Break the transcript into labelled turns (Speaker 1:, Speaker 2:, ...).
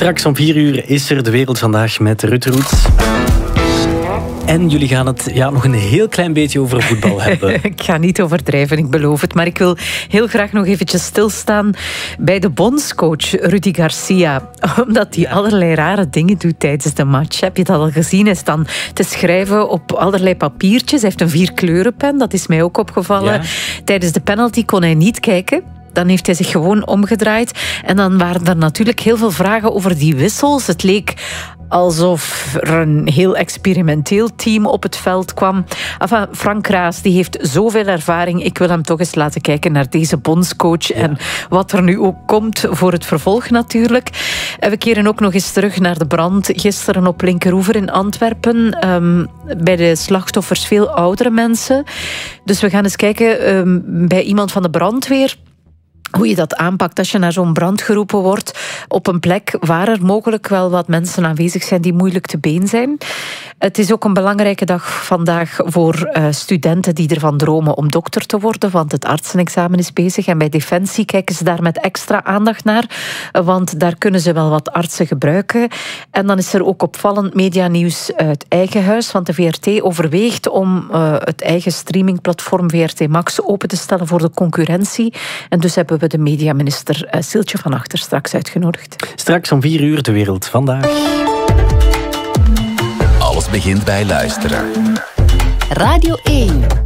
Speaker 1: Straks om 4 uur is er De Wereld Vandaag met Ruud Roets. En jullie gaan het nog een heel klein beetje over voetbal hebben.
Speaker 2: Ik ga niet overdrijven, ik beloof het. Maar ik wil heel graag nog eventjes stilstaan bij de bondscoach Rudi Garcia. Omdat hij allerlei rare dingen doet tijdens de match. Heb je dat al gezien? Hij is dan te schrijven op allerlei papiertjes. Hij heeft een 4-kleurenpen, dat is mij ook opgevallen. Ja. Tijdens de penalty kon hij niet kijken. Dan heeft hij zich gewoon omgedraaid. En dan waren er natuurlijk heel veel vragen over die wissels. Het leek alsof er een heel experimenteel team op het veld kwam. Enfin, Frank Kraas die heeft zoveel ervaring. Ik wil hem toch eens laten kijken naar deze bondscoach en wat er nu ook komt voor het vervolg natuurlijk. We keren ook nog eens terug naar de brand gisteren op Linkeroever in Antwerpen. Bij de slachtoffers veel oudere mensen. Dus we gaan eens kijken bij iemand van de brandweer hoe je dat aanpakt als je naar zo'n brand geroepen wordt op een plek waar er mogelijk wel wat mensen aanwezig zijn die moeilijk te been zijn. Het is ook een belangrijke dag vandaag voor studenten die ervan dromen om dokter te worden, want het artsenexamen is bezig en bij Defensie kijken ze daar met extra aandacht naar, want daar kunnen ze wel wat artsen gebruiken. En dan is er ook opvallend medianieuws uit eigen huis, want de VRT overweegt om het eigen streamingplatform VRT Max open te stellen voor de concurrentie. En dus hebben we de mediaminister Siltje van Achter straks uitgenodigd.
Speaker 1: Straks om 4 uur De Wereld Vandaag.
Speaker 3: Alles begint bij luisteren.
Speaker 4: Radio 1.